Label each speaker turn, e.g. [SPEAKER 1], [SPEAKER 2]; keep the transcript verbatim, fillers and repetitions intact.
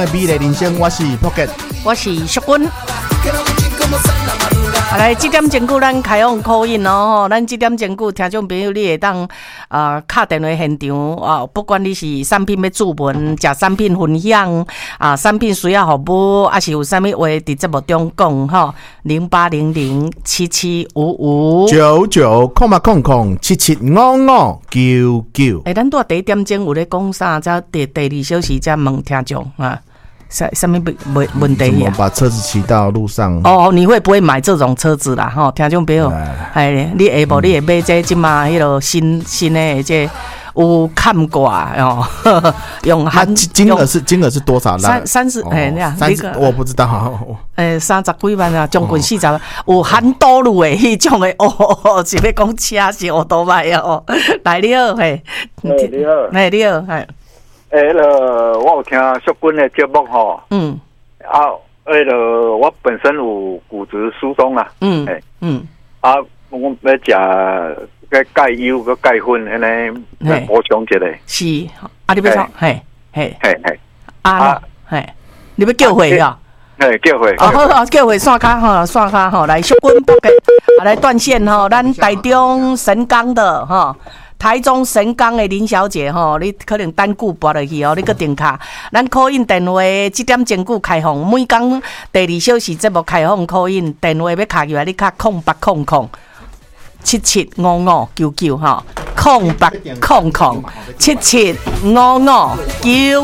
[SPEAKER 1] 美丽人生，我是朴杰，
[SPEAKER 2] 我是淑君。啊，来，这点钟久咱开放call in哦，咱这点钟久听众朋友，你会当啊打电话现场啊，不管你是产品要注文、食产品分享啊，产品需要服务，还是有啥物话伫节目中讲吼，零八零零七七五五
[SPEAKER 1] 九九空嘛空空七七五五九九。
[SPEAKER 2] 诶，咱拄第一点钟有咧讲啥？则第第二小时则问听众啊。什什么问问题呀、
[SPEAKER 1] 啊？把车子骑到路上
[SPEAKER 2] 哦，你会不会买这种车子啦？吼，听众朋友，哎，你下晡你会买这即马迄落新新的这有看挂哦，用含
[SPEAKER 1] 金额是金额是多少？
[SPEAKER 2] 三三十哎那样，
[SPEAKER 1] 三十我不知道。
[SPEAKER 2] 诶，三十几万啊，将近四十万，有含多路的迄种的哦，是要讲车是奥多麦哦。来你好，嘿，
[SPEAKER 3] 你好，
[SPEAKER 2] 哎你好，嘿。
[SPEAKER 3] 诶，迄个我有听淑君的节目吼，嗯，啊，迄个我本身有骨质疏松啊，嗯，诶，嗯，啊，我要食个钙优个钙粉，安尼补充一下。
[SPEAKER 2] 是，啊，你要创，嘿，嘿，
[SPEAKER 3] 嘿，嘿，
[SPEAKER 2] 啊，嘿，你要叫回啊？
[SPEAKER 3] 嘿，叫回。
[SPEAKER 2] 哦，好好，叫回线卡吼，线卡吼，来淑君不给，来断线吼，咱台中神冈的吼。台中神冈的林小姐吼，你可能等久拨落去哦，你个电卡，咱call in电话这点钟久开放，每工第二小时节目开放call in电话要卡入来，你卡空八空空七七五五九九哈，空八空空七七五五九。